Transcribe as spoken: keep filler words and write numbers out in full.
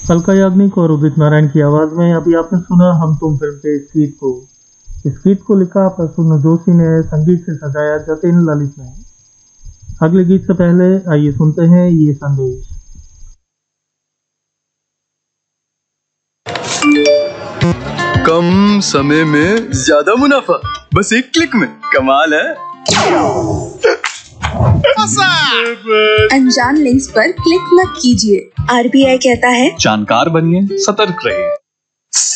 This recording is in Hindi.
अलका याग्निक और उदित नारायण की आवाज में अभी आपने सुना हम तुम फिल्म के इस गीत को। इस गीत को लिखा प्रसून जोशी ने, संगीत से सजाया जतिन ललित ने। अगले गीत से पहले आइए सुनते हैं ये संदेश। कम समय में ज्यादा मुनाफा, बस एक क्लिक में। कमाल है। अनजान लिंक्स पर क्लिक मत कीजिए। आरबीआई कहता है जानकार बनिए, सतर्क रहिए।